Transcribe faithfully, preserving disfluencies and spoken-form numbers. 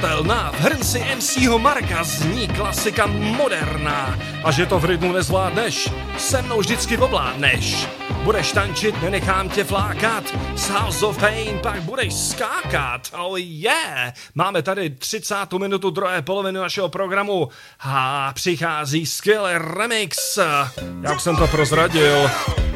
nepřijatelná, v hrnci em cého Marka zní klasika moderná. A že to v rytmu nezvládneš, se mnou vždycky ovládneš. Budeš tančit, nenechám tě flákat, z House of Pain pak budeš skákat. Oh yeah! Máme tady třicátou minutu druhé poloviny našeho programu a přichází skvělý remix. Jak jsem to prozradil.